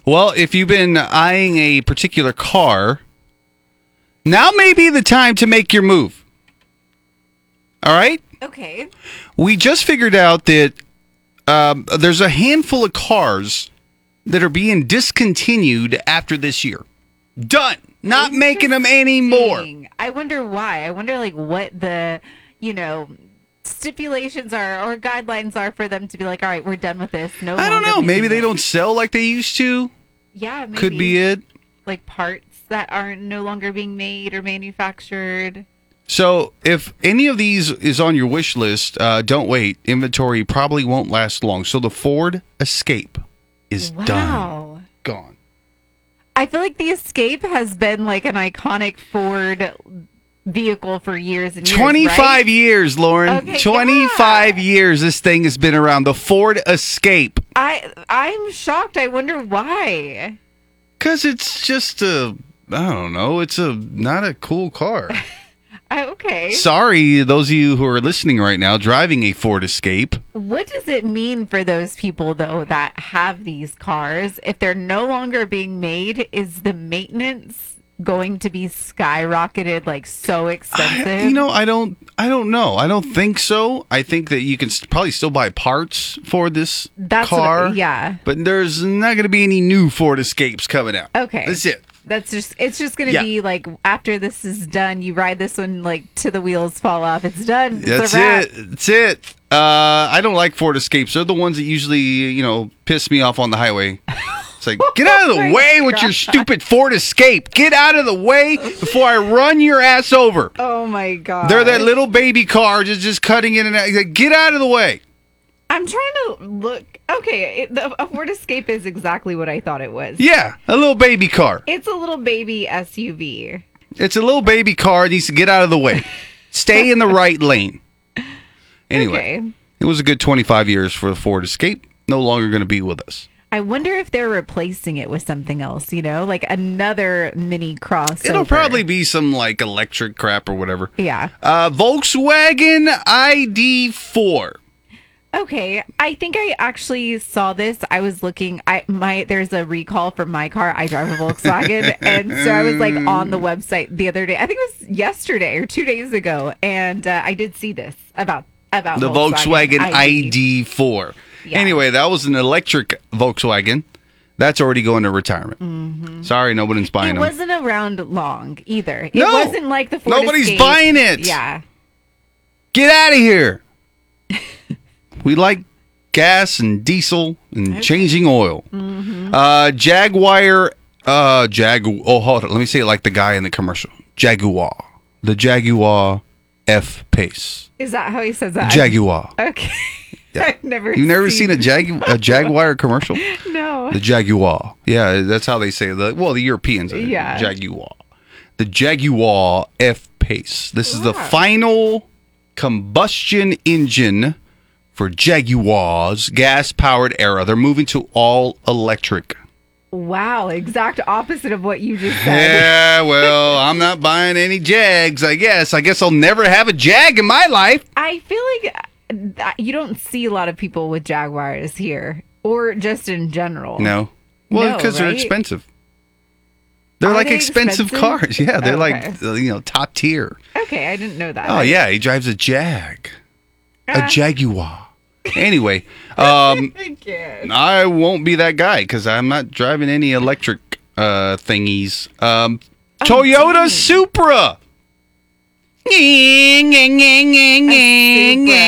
Well, if you've been eyeing a particular car, now may be the time to make your move. All right? Okay. We just figured out that there's a handful of cars that are being discontinued after this year. Done. Not making them anymore. I wonder why. I wonder like what the, stipulations are or guidelines are for them to be like, all right, we're done with this. No, I don't longer know. using Maybe they it. don't sell like they used to. Yeah, maybe. Could be it. Like parts that are no longer being made or manufactured. So if any of these is on your wish list, don't wait. Inventory probably won't last long. So the Ford Escape is done. Gone. I feel like the Escape has been like an iconic Ford vehicle for years and years. 25 right? years, Lauren. Okay, 25 years this thing has been around. The Ford Escape. I'm shocked. I wonder why. Because it's just I don't know. It's not a cool car. Okay. Sorry, those of you who are listening right now driving a Ford Escape. What does it mean for those people, though, that have these cars? If they're no longer being made, is the maintenance going to be skyrocketed, like so expensive? I don't know. I don't think so. I think that you can probably still buy parts for this car. Yeah. But there's not going to be any new Ford Escapes coming out. Okay. That's it. It's just going to be like after this is done, you ride this one like till the wheels fall off. It's done. That's it. That's it. I don't like Ford Escapes. They're the ones that usually, piss me off on the highway. It's like, get out of the way with your stupid Ford Escape. Get out of the way before I run your ass over. Oh my God. They're that little baby car just cutting in and out. Like, get out of the way. I'm trying to look. Okay, a Ford Escape is exactly what I thought it was. Yeah, a little baby car. It's a little baby SUV. It's a little baby car. It needs to get out of the way. Stay in the right lane. Anyway, It was a good 25 years for the Ford Escape. No longer going to be with us. I wonder if they're replacing it with something else, like another mini crossover. It'll probably be some like electric crap or whatever. Yeah. Volkswagen ID4. Okay, I think I actually saw this. I was looking. There's a recall for my car. I drive a Volkswagen, and so I was like on the website the other day. I think it was yesterday or 2 days ago, and I did see this about the Volkswagen ID4. Yeah. Anyway, that was an electric Volkswagen. That's already going to retirement. Mm-hmm. Sorry, nobody's buying it. It them. wasn't around long either. It No, wasn't like the Ford nobody's Escape. buying it. Yeah. Get out of here. We like gas and diesel and changing oil. Mm-hmm. Jaguar. Hold on. Let me say it like the guy in the commercial. Jaguar. The Jaguar F-Pace. Is that how he says that? Jaguar. Okay. Yeah. You've never seen a Jaguar commercial? No. The Jaguar. Yeah, that's how they say it. The Europeans. Yeah. Jaguar. The Jaguar F-Pace. This is the final combustion engine for Jaguar's gas-powered era. They're moving to all electric. Wow, exact opposite of what you just said. Yeah, well, I'm not buying any Jags, I guess. I guess I'll never have a Jag in my life. I feel like you don't see a lot of people with Jaguars here, or just in general. No. Well, because they're expensive. They're like expensive cars. Yeah, they're like, top tier. Okay, I didn't know that. Oh, yeah, he drives a Jag. A Jaguar. Anyway, I won't be that guy because I'm not driving any electric thingies. Toyota Supra.